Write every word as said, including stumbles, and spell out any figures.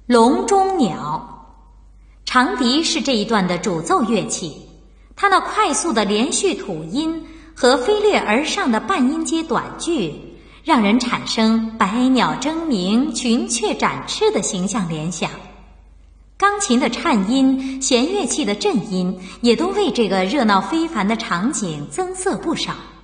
笼中鸟。长笛是这一段的主奏乐器，它那快速的连续吐音和飞掠而上的半音阶短句，让人产生百鸟争鸣、群雀展翅的形象联想。钢琴的颤音、弦乐器的震音，也都为这个热闹非凡的场景增色不少。